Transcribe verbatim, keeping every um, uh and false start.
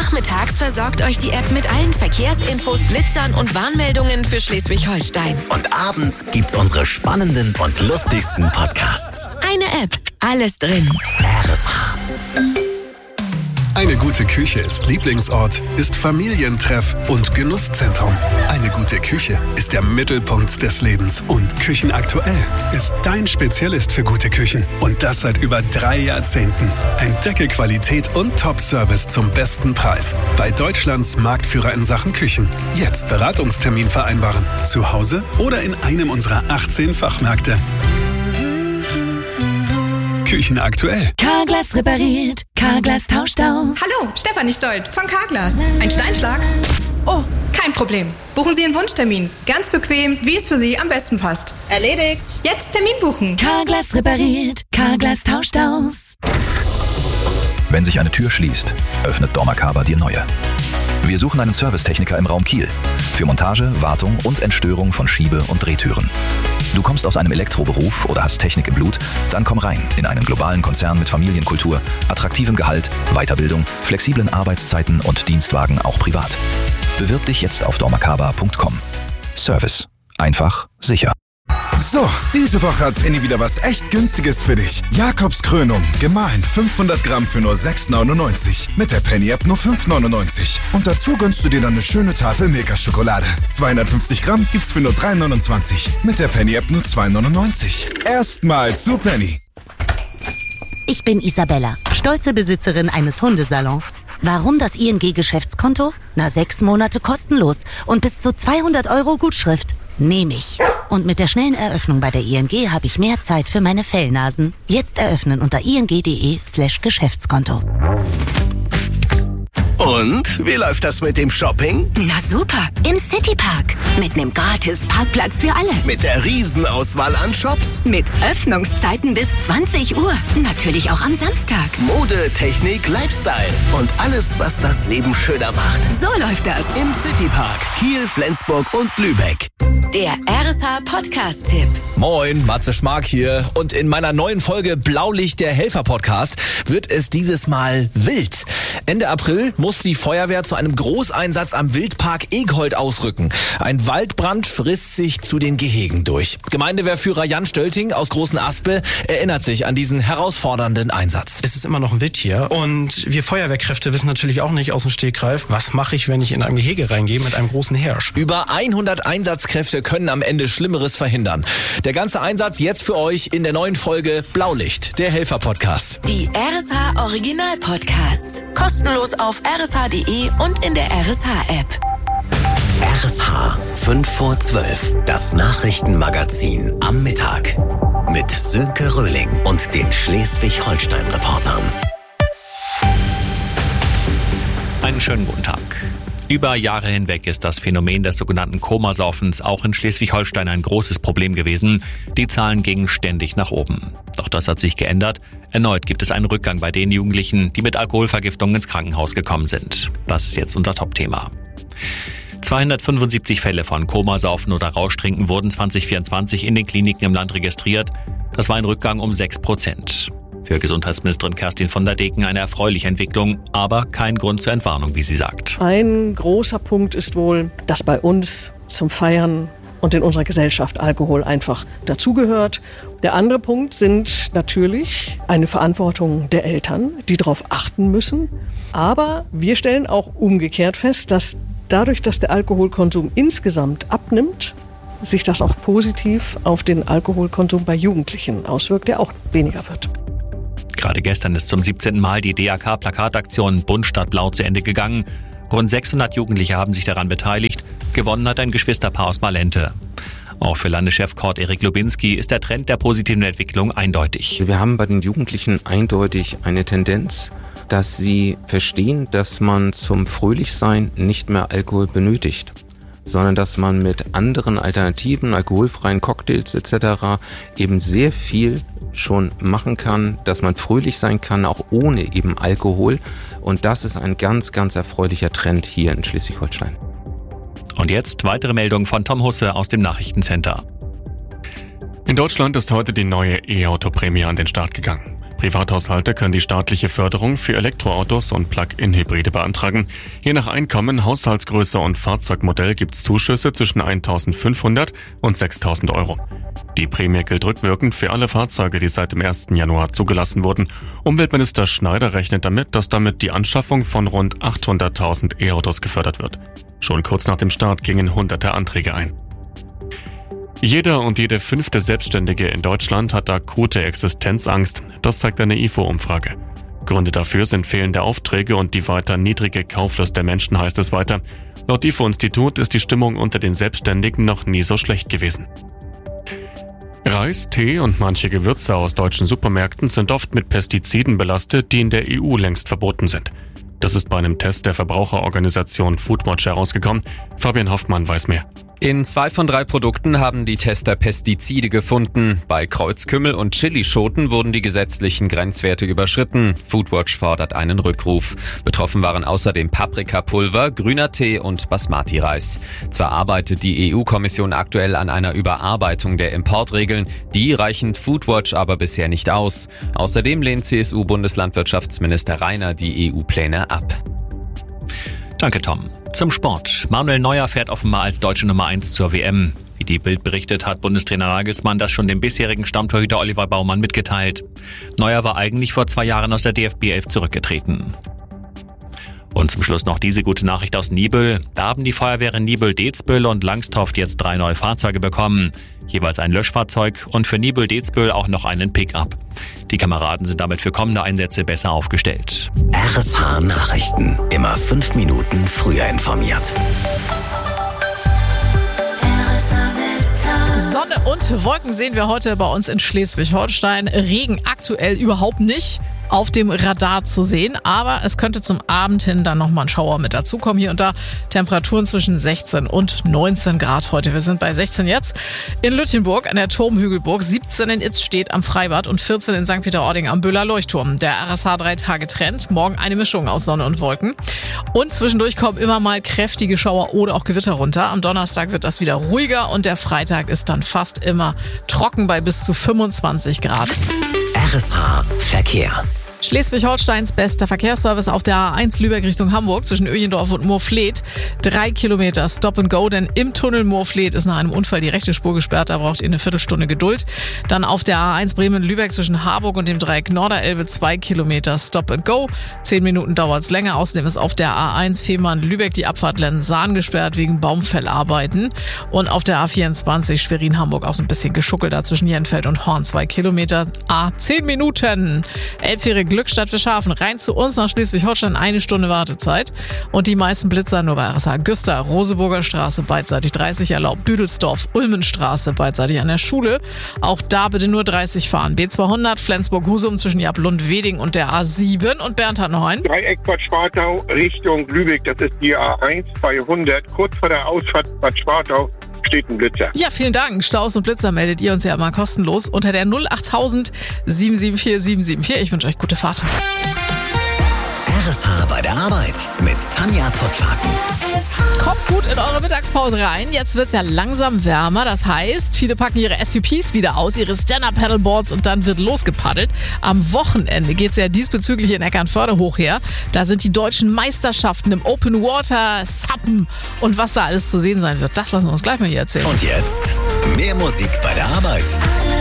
Nachmittags versorgt euch die App mit allen Verkehrsinfos, Blitzern und Warnmeldungen für Schleswig-Holstein. Und abends gibt's unsere spannenden und lustigsten Podcasts. Eine App, alles drin. R S H. Eine gute Küche ist Lieblingsort, ist Familientreff und Genusszentrum. Eine gute Küche ist der Mittelpunkt des Lebens. Und Küchenaktuell ist dein Spezialist für gute Küchen. Und das seit über drei Jahrzehnten. Entdecke Qualität und Top-Service zum besten Preis. Bei Deutschlands Marktführer in Sachen Küchen. Jetzt Beratungstermin vereinbaren. Zu Hause oder in einem unserer achtzehn Fachmärkte. Küchenaktuell. Carglass repariert, Carglass tauscht aus. Hallo, Stefanie Stolt von Carglass. Ein Steinschlag? Oh, kein Problem. Buchen Sie einen Wunschtermin. Ganz bequem, wie es für Sie am besten passt. Erledigt. Jetzt Termin buchen. Carglass repariert, Carglass tauscht aus. Wenn sich eine Tür schließt, öffnet dormakaba dir neue. Wir suchen einen Servicetechniker im Raum Kiel für Montage, Wartung und Entstörung von Schiebe- und Drehtüren. Du kommst aus einem Elektroberuf oder hast Technik im Blut? Dann komm rein in einen globalen Konzern mit Familienkultur, attraktivem Gehalt, Weiterbildung, flexiblen Arbeitszeiten und Dienstwagen auch privat. Bewirb dich jetzt auf dormakaba punkt com. Service. Einfach, sicher. So, diese Woche hat Penny wieder was echt Günstiges für dich. Jakobs Krönung, gemahlen fünfhundert Gramm für nur sechs neunundneunzig. Mit der Penny-App nur fünf neunundneunzig. Und dazu gönnst du dir dann eine schöne Tafel Milka-Schokolade. zweihundertfünfzig Gramm gibt's für nur drei neunundzwanzig. Mit der Penny-App nur zwei neunundneunzig. Erstmal zu Penny. Ich bin Isabella, stolze Besitzerin eines Hundesalons. Warum das I N G-Geschäftskonto? Na, sechs Monate kostenlos und bis zu zweihundert Euro Gutschrift. Nehme ich. Und mit der schnellen Eröffnung bei der I N G habe ich mehr Zeit für meine Fellnasen. Jetzt eröffnen unter ing.de slash Geschäftskonto. Und, wie läuft das mit dem Shopping? Na super, im Citypark. Mit einem gratis Parkplatz für alle. Mit der Riesenauswahl an Shops? Mit Öffnungszeiten bis zwanzig Uhr. Natürlich auch am Samstag. Mode, Technik, Lifestyle und alles, was das Leben schöner macht. So läuft das. Im Citypark, Kiel, Flensburg und Lübeck. Der R S H Podcast-Tipp. Moin, Matze Schmark hier. Und in meiner neuen Folge Blaulicht, der Helfer-Podcast, wird es dieses Mal wild. Ende April muss die Feuerwehr zu einem Großeinsatz am Wildpark Eghold ausrücken. Ein Waldbrand frisst sich zu den Gehegen durch. Gemeindewehrführer Jan Stölting aus Großen Aspe erinnert sich an diesen herausfordernden Einsatz. Es ist immer noch ein Wildtier und wir Feuerwehrkräfte wissen natürlich auch nicht aus dem Stegreif, was mache ich, wenn ich in ein Gehege reingehe mit einem großen Hirsch. Über hundert Einsatzkräfte können am Ende Schlimmeres verhindern. Der ganze Einsatz jetzt für euch in der neuen Folge Blaulicht, der Helfer-Podcast. Die R S H Original-Podcasts. Kostenlos auf r s h punkt d e und in der R S H-App. R S H fünf vor zwölf, das Nachrichtenmagazin am Mittag. Mit Sönke Röhling und den Schleswig-Holstein-Reportern. Einen schönen guten Tag. Über Jahre hinweg ist das Phänomen des sogenannten Komasaufens auch in Schleswig-Holstein ein großes Problem gewesen. Die Zahlen gingen ständig nach oben. Doch das hat sich geändert. Erneut gibt es einen Rückgang bei den Jugendlichen, die mit Alkoholvergiftung ins Krankenhaus gekommen sind. Das ist jetzt unser Topthema. zweihundertfünfundsiebzig Fälle von Komasaufen oder Rauschtrinken wurden zwanzig vierundzwanzig in den Kliniken im Land registriert. Das war ein Rückgang um sechs Prozent. Für Gesundheitsministerin Kerstin von der Deken eine erfreuliche Entwicklung, aber kein Grund zur Entwarnung, wie sie sagt. Ein großer Punkt ist wohl, dass bei uns zum Feiern und in unserer Gesellschaft Alkohol einfach dazugehört. Der andere Punkt sind natürlich eine Verantwortung der Eltern, die darauf achten müssen. Aber wir stellen auch umgekehrt fest, dass dadurch, dass der Alkoholkonsum insgesamt abnimmt, sich das auch positiv auf den Alkoholkonsum bei Jugendlichen auswirkt, der auch weniger wird. Gerade gestern ist zum siebzehnten Mal die D A K-Plakataktion Bunt statt Blau zu Ende gegangen. Rund sechshundert Jugendliche haben sich daran beteiligt. Gewonnen hat ein Geschwisterpaar aus Malente. Auch für Landeschef Kurt Erik Lubinski ist der Trend der positiven Entwicklung eindeutig. Wir haben bei den Jugendlichen eindeutig eine Tendenz, dass sie verstehen, dass man zum Fröhlichsein nicht mehr Alkohol benötigt, sondern dass man mit anderen alternativen, alkoholfreien Cocktails et cetera eben sehr viel schon machen kann, dass man fröhlich sein kann, auch ohne eben Alkohol. Und das ist ein ganz, ganz erfreulicher Trend hier in Schleswig-Holstein. Und jetzt weitere Meldungen von Tom Husse aus dem Nachrichtencenter. In Deutschland ist heute die neue E-Auto-Prämie an den Start gegangen. Privathaushalte können die staatliche Förderung für Elektroautos und Plug-in-Hybride beantragen. Je nach Einkommen, Haushaltsgröße und Fahrzeugmodell gibt es Zuschüsse zwischen eintausendfünfhundert und sechstausend Euro. Die Prämie gilt rückwirkend für alle Fahrzeuge, die seit dem ersten Januar zugelassen wurden. Umweltminister Schneider rechnet damit, dass damit die Anschaffung von rund achthunderttausend E-Autos gefördert wird. Schon kurz nach dem Start gingen hunderte Anträge ein. Jeder und jede fünfte Selbstständige in Deutschland hat akute Existenzangst. Das zeigt eine I F O-Umfrage. Gründe dafür sind fehlende Aufträge und die weiter niedrige Kauflust der Menschen, heißt es weiter. Laut I F O-Institut ist die Stimmung unter den Selbstständigen noch nie so schlecht gewesen. Reis, Tee und manche Gewürze aus deutschen Supermärkten sind oft mit Pestiziden belastet, die in der E U längst verboten sind. Das ist bei einem Test der Verbraucherorganisation Foodwatch herausgekommen. Fabian Hoffmann weiß mehr. In zwei von drei Produkten haben die Tester Pestizide gefunden. Bei Kreuzkümmel und Chilischoten wurden die gesetzlichen Grenzwerte überschritten. Foodwatch fordert einen Rückruf. Betroffen waren außerdem Paprikapulver, grüner Tee und Basmati-Reis. Zwar arbeitet die E U-Kommission aktuell an einer Überarbeitung der Importregeln, die reichen Foodwatch aber bisher nicht aus. Außerdem lehnt C S U-Bundeslandwirtschaftsminister Reiner die E U-Pläne ab. Danke, Tom. Zum Sport. Manuel Neuer fährt offenbar als deutsche Nummer eins zur W M. Wie die Bild berichtet, hat Bundestrainer Nagelsmann das schon dem bisherigen Stammtorhüter Oliver Baumann mitgeteilt. Neuer war eigentlich vor zwei Jahren aus der D F B elf zurückgetreten. Und zum Schluss noch diese gute Nachricht aus Niebüll. Da haben die Feuerwehren Niebüll, Dezbüll und Langstoft jetzt drei neue Fahrzeuge bekommen. Jeweils ein Löschfahrzeug und für Niebüll, Dezbüll auch noch einen Pick-up. Die Kameraden sind damit für kommende Einsätze besser aufgestellt. R S H Nachrichten. Immer fünf Minuten früher informiert. Sonne und Wolken sehen wir heute bei uns in Schleswig-Holstein. Regen aktuell überhaupt nicht auf dem Radar zu sehen, aber es könnte zum Abend hin dann nochmal ein Schauer mit dazukommen. Hier und da Temperaturen zwischen sechzehn und neunzehn Grad heute. Wir sind bei sechzehn jetzt in Lütjenburg an der Turmhügelburg, siebzehn in Itzstedt am Freibad und vierzehn in Sankt Peter-Ording am Böhler Leuchtturm. Der R S H drei Tage Trend, morgen eine Mischung aus Sonne und Wolken. Und zwischendurch kommen immer mal kräftige Schauer oder auch Gewitter runter. Am Donnerstag wird das wieder ruhiger und der Freitag ist dann fast immer trocken bei bis zu fünfundzwanzig Grad. R S H Verkehr. Schleswig-Holsteins bester Verkehrsservice auf der A eins Lübeck Richtung Hamburg zwischen Öjendorf und Moorfleet. Drei Kilometer Stop and Go, denn im Tunnel Moorfleet ist nach einem Unfall die rechte Spur gesperrt. Da braucht ihr eine Viertelstunde Geduld. Dann auf der A eins Bremen-Lübeck zwischen Harburg und dem Dreieck Norderelbe zwei Kilometer Stop and Go. Zehn Minuten dauert es länger. Außerdem ist auf der A eins Fehmarn-Lübeck die Abfahrt Lenzahn gesperrt wegen Baumfellarbeiten. Und auf der A vierundzwanzig Schwerin-Hamburg auch so ein bisschen geschuckelt da zwischen Jenfeld und Horn. Zwei Kilometer, A zehn Minuten. Elbfähre Glückstadt für Schafen rein zu uns nach Schleswig-Holstein, eine Stunde Wartezeit. Und die meisten Blitzer nur bei R S H Güster, Roseburger Straße beidseitig dreißig erlaubt, Büdelsdorf, Ulmenstraße beidseitig an der Schule. Auch da bitte nur dreißig fahren. B zweihundert Flensburg-Husum zwischen Jablund-Weding und der A sieben. Und Bernd hat noch einen. Dreieck Bad Schwartau Richtung Lübeck, das ist die A eins zweihundert. Kurz vor der Ausfahrt Bad Schwartau steht ein Blitzer. Ja, vielen Dank. Staus und Blitzer meldet ihr uns ja immer kostenlos unter der null achttausend sieben sieben vier sieben sieben vier. Ich wünsche euch gute Fahrt. R S H bei der Arbeit mit Tanja Pottlaken. Kommt gut in eure Mittagspause rein. Jetzt wird's ja langsam wärmer. Das heißt, viele packen ihre S U Ps wieder aus, ihre Stand-Up-Paddleboards und dann wird losgepaddelt. Am Wochenende geht's ja diesbezüglich in Eckernförde hoch her. Da sind die deutschen Meisterschaften im Open Water, Suppen und was da alles zu sehen sein wird. Das lassen wir uns gleich mal hier erzählen. Und jetzt mehr Musik bei der Arbeit.